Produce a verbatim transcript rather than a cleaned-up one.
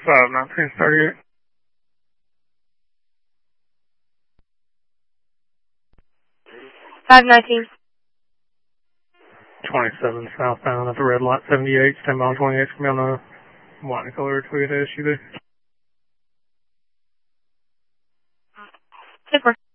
five nineteen thirty-eight. five nineteen. twenty-seven southbound at the red light seventy-eight, stand by on twenty-eight, come on the white and color Toyota S U V. Super.